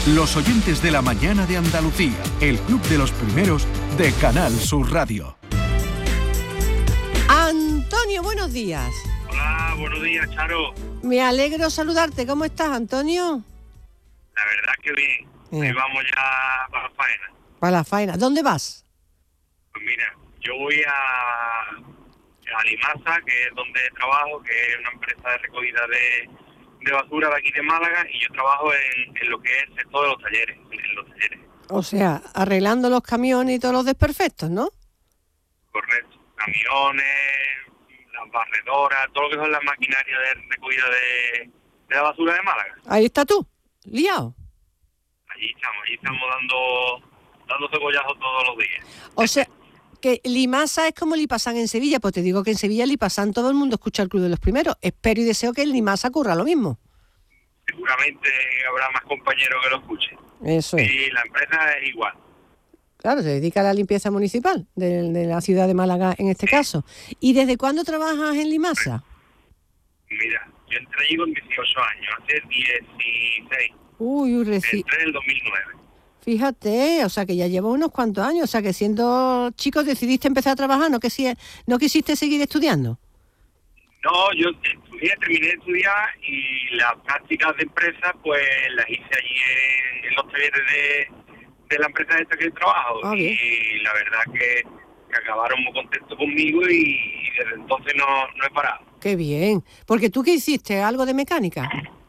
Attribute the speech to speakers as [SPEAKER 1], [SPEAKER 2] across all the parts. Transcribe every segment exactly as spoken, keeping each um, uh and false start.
[SPEAKER 1] Los oyentes de la mañana de Andalucía, el club de los primeros de Canal Sur Radio.
[SPEAKER 2] Antonio, buenos días.
[SPEAKER 3] Hola, buenos días, Charo.
[SPEAKER 2] Me alegro saludarte. ¿Cómo estás, Antonio?
[SPEAKER 3] La verdad que bien.
[SPEAKER 2] bien.
[SPEAKER 3] Hoy vamos ya para la faena.
[SPEAKER 2] Para la faena. ¿Dónde vas?
[SPEAKER 3] Pues mira, yo voy a, a Limasa, que es donde trabajo, que es una empresa de recogida de, de basura de aquí de Málaga, y yo trabajo en, en lo que es el sector de los talleres, en los talleres.
[SPEAKER 2] O sea, arreglando los camiones y todos los desperfectos, ¿no?
[SPEAKER 3] Correcto. Camiones, las barredoras, todo lo que son las maquinarias de recogida de, de la basura de Málaga.
[SPEAKER 2] Ahí está tú, liado.
[SPEAKER 3] Allí estamos, allí estamos dando, dando cegollazos todos los días.
[SPEAKER 2] O sea, que Limasa es como Lipasan en Sevilla, pues te digo que en Sevilla Lipasan todo el mundo escucha el Club de los Primeros. Espero y deseo que en Limasa ocurra lo mismo.
[SPEAKER 3] Seguramente habrá más compañeros que lo escuchen.
[SPEAKER 2] Eso es.
[SPEAKER 3] Y la empresa es igual.
[SPEAKER 2] Claro, se dedica a la limpieza municipal de, de la ciudad de Málaga en este caso. ¿Y desde cuándo trabajas en Limasa?
[SPEAKER 3] Mira, yo entré allí con dieciocho años, hace dieciséis.
[SPEAKER 2] Uy, uy, reci...
[SPEAKER 3] Entré en el dos mil nueve.
[SPEAKER 2] Fíjate, o sea que ya lleva unos cuantos años, o sea que siendo chico decidiste empezar a trabajar, ¿no, que si, no quisiste seguir estudiando?
[SPEAKER 3] No, yo estudié, terminé de estudiar y las prácticas de empresa pues las hice allí en, en los talleres de... de la empresa esta que trabajo.
[SPEAKER 2] Ah,
[SPEAKER 3] y la verdad que, que acabaron muy contentos conmigo y, y desde entonces no, no he parado.
[SPEAKER 2] Qué bien, porque tú ¿qué hiciste? ¿Algo de mecánica?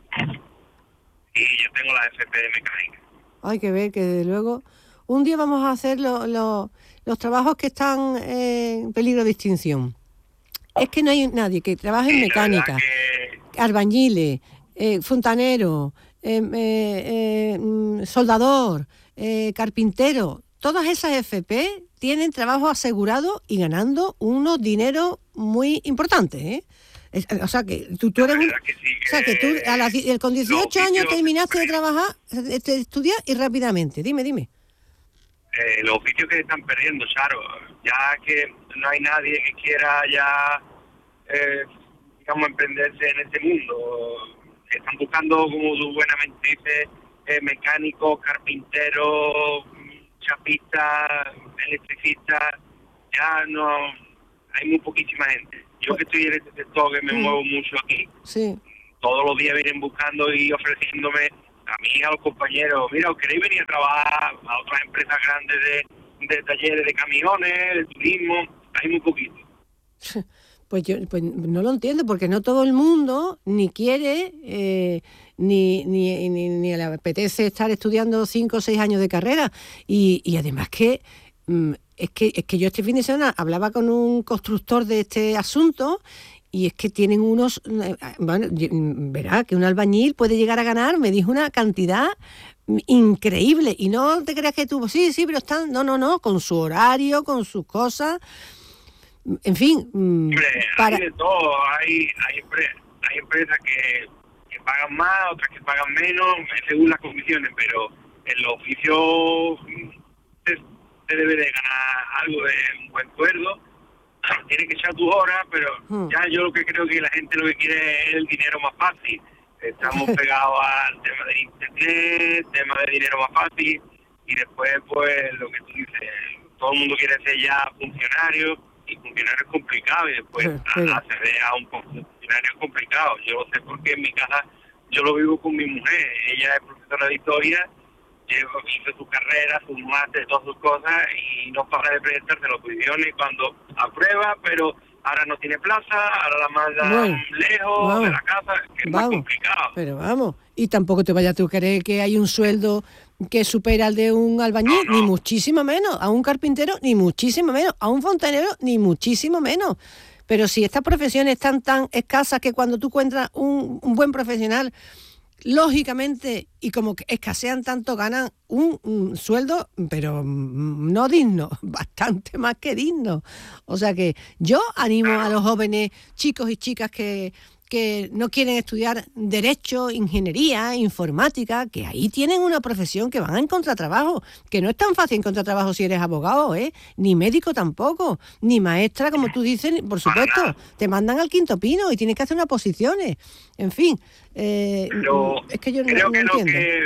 [SPEAKER 3] Y yo tengo la F P de mecánica.
[SPEAKER 2] Hay que ver que desde luego un día vamos a hacer lo, lo, los trabajos que están eh, en peligro de extinción. Es que no hay nadie que trabaje en
[SPEAKER 3] sí,
[SPEAKER 2] mecánica,
[SPEAKER 3] que...
[SPEAKER 2] albañiles, eh, fontanero, eh, eh, eh, soldador, eh, carpintero, todas esas F P tienen trabajo asegurado y ganando unos dineros muy importantes, ¿eh? Es, o sea que tú, tú eres un,
[SPEAKER 3] que sí, que
[SPEAKER 2] o sea que tú a las, con dieciocho años terminaste de trabajar, de, de estudiar y rápidamente. Dime, dime.
[SPEAKER 3] Eh, los oficios que se están perdiendo, Charo, ya que no hay nadie que quiera ya, eh, digamos, emprenderse en este mundo. Están buscando, como tú buenamente dices, eh, mecánicos, carpinteros, chapistas, electricistas. Ya no, hay muy poquísima gente. Yo que estoy en este sector, que me
[SPEAKER 2] Mm.
[SPEAKER 3] muevo mucho aquí,
[SPEAKER 2] Sí.
[SPEAKER 3] todos los días vienen buscando y ofreciéndome a mí y a los compañeros, mira, ¿os queréis venir a trabajar a otras empresas grandes de, de talleres de camiones, de turismo? Hay muy poquito.
[SPEAKER 2] Pues yo pues no lo entiendo, porque no todo el mundo ni quiere, eh, ni, ni, ni, ni le apetece estar estudiando cinco o seis años de carrera. Y, y además que, mm, es que es que yo este fin de semana hablaba con un constructor de este asunto y es que tienen unos... Bueno, verá que un albañil puede llegar a ganar, me dijo una cantidad increíble. Y no te creas que tú, sí, sí, pero están... No, no, no, con su horario, con sus cosas... En fin,
[SPEAKER 3] Hombre,
[SPEAKER 2] para...
[SPEAKER 3] hay de todo, hay, hay, empresas, hay empresas que, que pagan más, otras que pagan menos, según las condiciones, pero en los oficios se, se debe de ganar algo de un buen sueldo, tienes que echar tus horas, pero hmm. ya yo lo que creo que la gente lo que quiere es el dinero más fácil. Estamos pegados al tema del internet, tema de dinero más fácil, y después pues lo que tú dices, todo el mundo quiere ser ya funcionario, y funcionario es complicado, y después sí, sí. acceder a un funcionario es complicado. Yo lo sé porque en mi casa yo lo vivo con mi mujer, ella es profesora de historia, hizo su carrera, sus másteres, todas sus cosas, y no para de presentarse los audiciones cuando aprueba, pero ahora no tiene plaza, ahora la manda bueno, lejos vamos, de la casa, que es vamos, más complicado.
[SPEAKER 2] Pero vamos, y tampoco te vayas tú a creer que hay un sueldo que supera al de un albañil, no, no. ni muchísimo menos, a un carpintero, ni muchísimo menos, a un fontanero, ni muchísimo menos. Pero si estas profesiones están tan escasas que cuando tú encuentras un, un buen profesional, lógicamente, y como que escasean tanto, ganan un, un sueldo, pero no digno, bastante más que digno. O sea que yo animo a los jóvenes chicos y chicas que, que no quieren estudiar Derecho, Ingeniería, Informática, que ahí tienen una profesión que van a encontrar trabajo, que no es tan fácil encontrar trabajo si eres abogado, ¿eh? Ni médico tampoco, ni maestra, como tú dices, por supuesto, te mandan al quinto pino y tienes que hacer unas posiciones, en fin. Eh,
[SPEAKER 3] Pero
[SPEAKER 2] es que yo
[SPEAKER 3] creo
[SPEAKER 2] no, no
[SPEAKER 3] que
[SPEAKER 2] entiendo.
[SPEAKER 3] Lo que,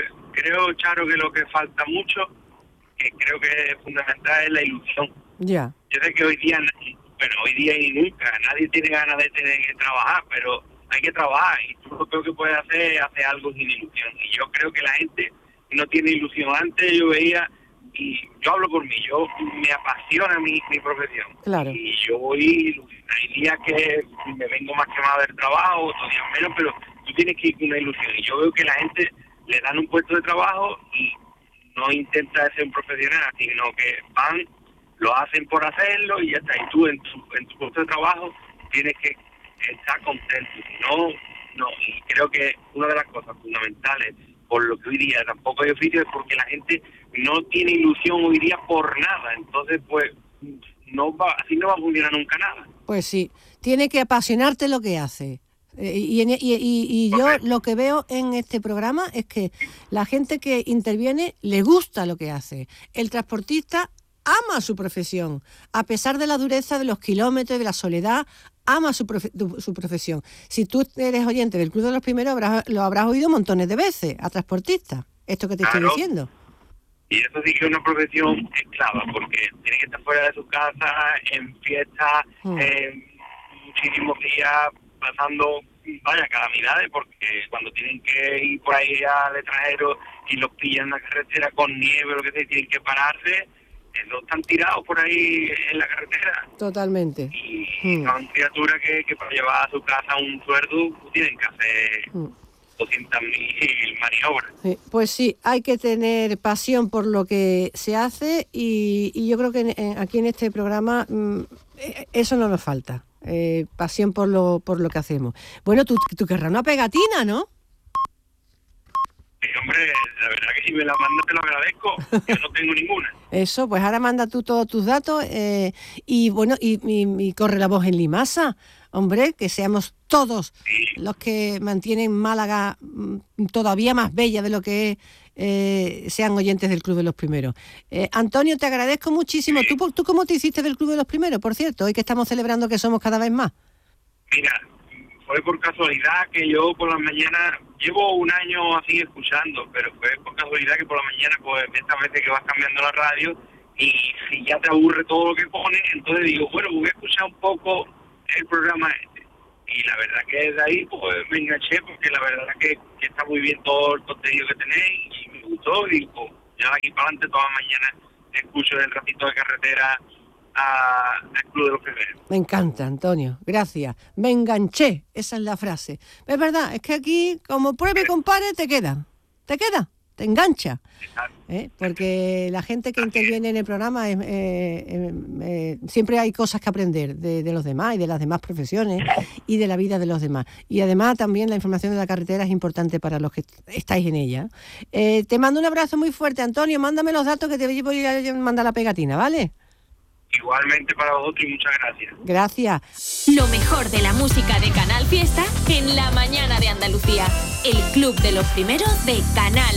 [SPEAKER 3] creo, Charo, que lo que falta mucho, que creo que es fundamental, es la ilusión.
[SPEAKER 2] Ya.
[SPEAKER 3] Yo sé que hoy día, bueno, hoy día y nunca, nadie tiene ganas de tener que trabajar, pero hay que trabajar, y tú lo que puedes hacer es hacer algo sin ilusión. Y yo creo que la gente no tiene ilusión. Antes yo veía, y yo hablo por mí, yo me apasiona mi, mi profesión.
[SPEAKER 2] Claro.
[SPEAKER 3] Y yo voy, hay días que me vengo más quemado del trabajo, otros días menos, pero tú tienes que ir con una ilusión. Y yo veo que la gente le dan un puesto de trabajo y no intenta ser un profesional, sino que van, lo hacen por hacerlo y ya está. Y tú en tu, en tu puesto de trabajo tienes que estar contento. Si no, no. Y creo que una de las cosas fundamentales por lo que hoy día tampoco hay oficio es porque la gente no tiene ilusión hoy día por nada. Entonces, pues, no va, así no va a funcionar nunca nada.
[SPEAKER 2] Pues sí, tiene que apasionarte lo que hace. Eh, y, y, y, y yo
[SPEAKER 3] Correcto.
[SPEAKER 2] lo que veo en este programa es que la gente que interviene le gusta lo que hace. El transportista ama su profesión, a pesar de la dureza de los kilómetros, de la soledad, ama su, profe- tu- su profesión. Si tú eres oyente del Club de los Primeros, habrás, lo habrás oído montones de veces, a transportistas, esto que te
[SPEAKER 3] Claro.
[SPEAKER 2] estoy diciendo.
[SPEAKER 3] Y eso sí que es una profesión esclava, porque tiene que estar fuera de su casa, en fiestas,
[SPEAKER 2] Mm.
[SPEAKER 3] eh, muchísimos días pasando, vaya, calamidades, porque cuando tienen que ir por ahí al extranjero y los pillan en la carretera con nieve o lo que sea, y tienen que pararse, no están tirados por ahí en la carretera.
[SPEAKER 2] Totalmente.
[SPEAKER 3] Y
[SPEAKER 2] Mm.
[SPEAKER 3] son criaturas que, que para llevar a su casa un sueldo pues, tienen que hacer
[SPEAKER 2] Mm.
[SPEAKER 3] doscientas mil maniobras.
[SPEAKER 2] Sí, pues sí, hay que tener pasión por lo que se hace y, y yo creo que en- en- aquí en este programa mm, eh, eso no nos falta, eh, pasión por lo por lo que hacemos. Bueno, tú, tú querrás una pegatina, ¿no?
[SPEAKER 3] Y hombre, la verdad que si me la mandas te lo agradezco, yo no tengo ninguna.
[SPEAKER 2] Eso, pues ahora manda tú todos tus datos eh, y bueno, y, y- y corre la voz en Limasa, hombre, que seamos todos
[SPEAKER 3] Sí.
[SPEAKER 2] los que mantienen Málaga mm, todavía más bella de lo que es, eh, sean oyentes del Club de los Primeros. Eh, Antonio, te agradezco muchísimo. ¿Tú, por- ¿Tú cómo te hiciste del Club de los Primeros, por cierto, hoy que estamos celebrando que somos cada vez más?
[SPEAKER 3] Mira, fue por casualidad que yo por las mañanas, llevo un año así escuchando, pero fue por casualidad que por la mañana, pues estas veces que vas cambiando la radio y si ya te aburre todo lo que pone, entonces digo, bueno, voy a escuchar un poco el programa este. Y la verdad que desde ahí pues me enganché porque la verdad que, que está muy bien todo el contenido que tenéis y me gustó y pues ya de aquí para adelante todas las mañanas escucho el ratito de carretera a- al Club de los Primeros.
[SPEAKER 2] Me encanta, Antonio, gracias. Me enganché, esa es la frase. Es verdad, es que aquí, como pruebe y compare, te queda. Te queda, te engancha. ¿Eh? Porque la gente que interviene en el programa es, eh, eh, eh, siempre hay cosas que aprender de, de los demás y de las demás profesiones y de la vida de los demás. Y además también la información de la carretera es importante para los que estáis en ella. Eh, te mando un abrazo muy fuerte, Antonio. Mándame los datos que te voy a mandar la pegatina, ¿vale?
[SPEAKER 3] Igualmente para vosotros y muchas gracias.
[SPEAKER 2] Gracias.
[SPEAKER 4] Lo mejor de la música de Canal Fiesta en la mañana de Andalucía. El Club de los Primeros de Canal